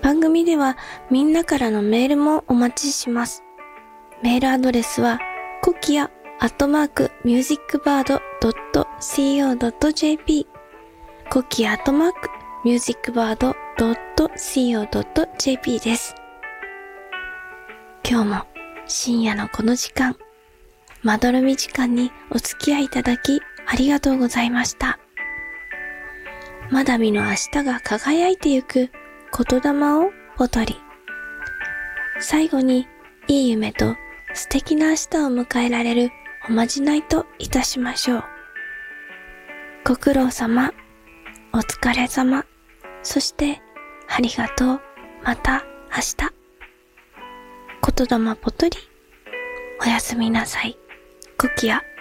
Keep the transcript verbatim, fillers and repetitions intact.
番組ではみんなからのメールもお待ちします。メールアドレスはコキアアットマークミュージックバードドットコードットジェーピー コキアアットマークミュージックバードドットコードットジェーピー です。今日も深夜のこの時間、まどろみ時間にお付き合いいただきありがとうございました。まだ見の明日が輝いてゆく言霊をポトリ。最後にいい夢と素敵な明日を迎えられるおまじないといたしましょう。ご苦労様、お疲れ様、そしてありがとう、また明日。言霊ポトリ、おやすみなさい。コキア。